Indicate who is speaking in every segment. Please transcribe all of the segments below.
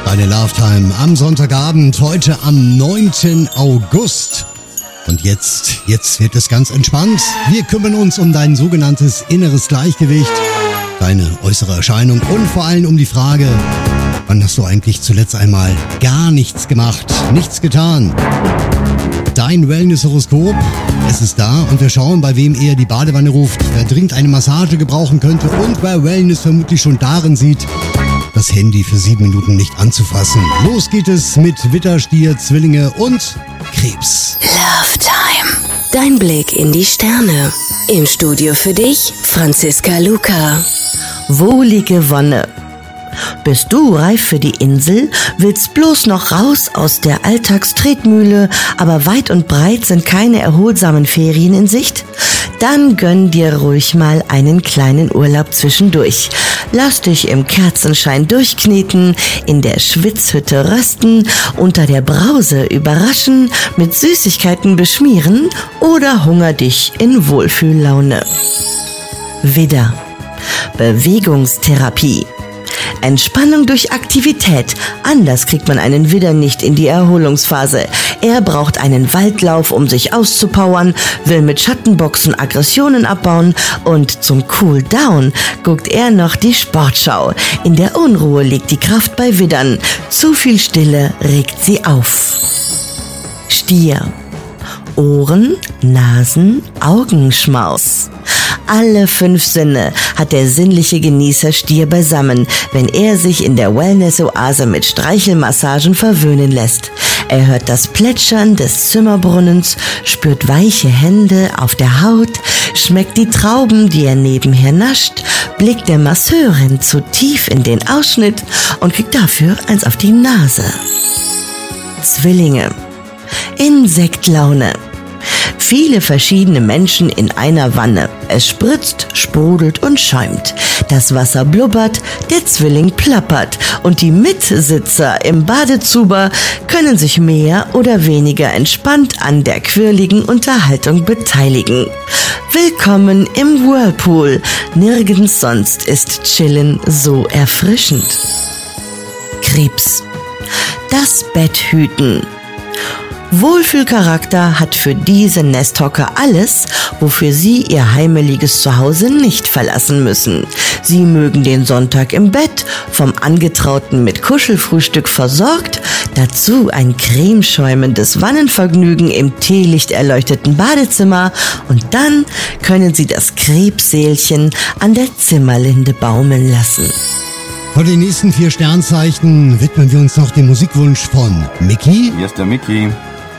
Speaker 1: Deine Love-Time am Sonntagabend, heute am 9. August. Und jetzt wird es ganz entspannt. Wir kümmern uns um dein sogenanntes inneres Gleichgewicht, deine äußere Erscheinung und vor allem um die Frage, wann hast du eigentlich zuletzt einmal gar nichts gemacht, nichts getan? Dein Wellness-Horoskop, es ist da und wir schauen, bei wem eher die Badewanne ruft, wer dringend eine Massage gebrauchen könnte und wer Wellness vermutlich schon darin sieht, das Handy für 7 Minuten nicht anzufassen. Los geht es mit Widder, Stier, Zwillinge und Krebs.
Speaker 2: Love Time. Dein Blick in die Sterne. Im Studio für dich, Franziska Luca.
Speaker 3: Wohlige Wonne. Bist du reif für die Insel, willst bloß noch raus aus der Alltagstretmühle, aber weit und breit sind keine erholsamen Ferien in Sicht? Dann gönn dir ruhig mal einen kleinen Urlaub zwischendurch. Lass dich im Kerzenschein durchkneten, in der Schwitzhütte rösten, unter der Brause überraschen, mit Süßigkeiten beschmieren oder hunger dich in Wohlfühllaune. Widder. Bewegungstherapie. Entspannung durch Aktivität. Anders kriegt man einen Widder nicht in die Erholungsphase. Er braucht einen Waldlauf, um sich auszupowern, will mit Schattenboxen Aggressionen abbauen und zum Cool Down guckt er noch die Sportschau. In der Unruhe liegt die Kraft bei Widdern. Zu viel Stille regt sie auf. Stier. Ohren, Nasen, Augenschmaus. Alle 5 Sinne hat der sinnliche Genießer Stier beisammen, wenn er sich in der Wellness-Oase mit Streichelmassagen verwöhnen lässt. Er hört das Plätschern des Zimmerbrunnens, spürt weiche Hände auf der Haut, schmeckt die Trauben, die er nebenher nascht, blickt der Masseurin zu tief in den Ausschnitt und kriegt dafür eins auf die Nase. Zwillinge. Insektlaune. Viele verschiedene Menschen in einer Wanne. Es spritzt, sprudelt und schäumt. Das Wasser blubbert, der Zwilling plappert und die Mitsitzer im Badezuber können sich mehr oder weniger entspannt an der quirligen Unterhaltung beteiligen. Willkommen im Whirlpool. Nirgends sonst ist Chillen so erfrischend. Krebs. Das Bett hüten. Wohlfühlcharakter hat für diese Nesthocker alles, wofür sie ihr heimeliges Zuhause nicht verlassen müssen. Sie mögen den Sonntag im Bett, vom Angetrauten mit Kuschelfrühstück versorgt, dazu ein cremeschäumendes Wannenvergnügen im teelichterleuchteten Badezimmer und dann können sie das Krebsseelchen an der Zimmerlinde baumeln lassen.
Speaker 1: Von den nächsten 4 Sternzeichen widmen wir uns noch dem Musikwunsch von Mickey.
Speaker 4: Hier ist der Mickey.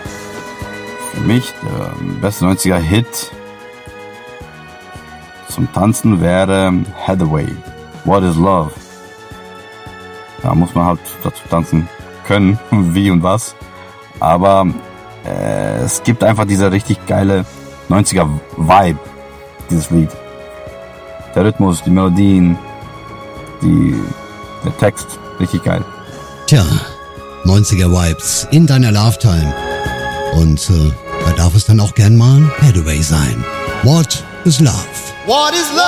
Speaker 4: Für mich der beste 90er-Hit zum Tanzen wäre Hathaway, What is Love? Da muss man halt dazu tanzen können, wie und was. Aber es gibt einfach diese richtig geile 90er-Vibe, dieses Lied. Der Rhythmus, die Melodien, der Text, richtig geil.
Speaker 1: Tja, 90er-Vibes in deiner Love-Time. Und da darf es dann auch gern mal Hathaway sein. What is Love?
Speaker 5: What is love?